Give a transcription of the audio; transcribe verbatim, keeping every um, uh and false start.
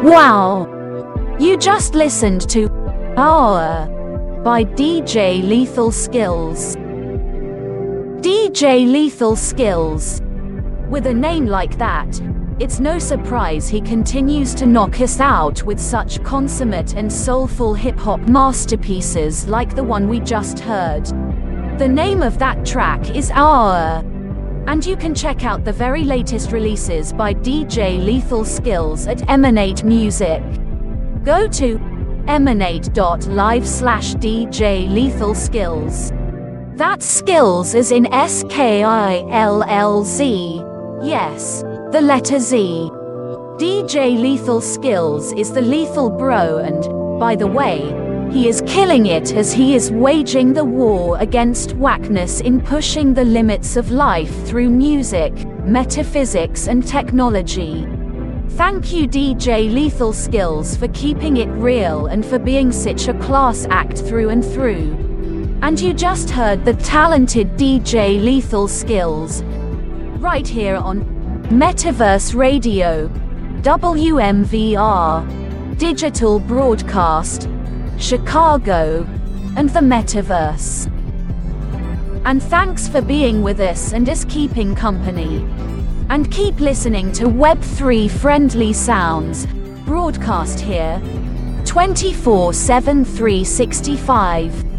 Wow! You just listened to Hour by D J Lethal Skills. D J Lethal Skills. With a name like that, it's no surprise he continues to knock us out with such consummate and soulful hip-hop masterpieces like the one we just heard. The name of that track is Hour. And you can check out the very latest releases by D J Lethal Skills at Emanate Music. Go to emanate dot live slash D J Lethal Skills. That's skills as in S K I L L Z. Yes, the letter Z. D J Lethal Skills is the lethal bro, and, by the way, he is killing it as he is waging the war against whackness in pushing the limits of life through music, metaphysics and technology. Thank you D J Lethal Skills for keeping it real and for being such a class act through and through. And you just heard the talented D J Lethal Skills right here on Metaverse Radio, W M V R, Digital Broadcast, Chicago, and the Metaverse. And thanks for being with us and us keeping company. And keep listening to Web three friendly sounds, broadcast here, twenty-four seven three sixty-five.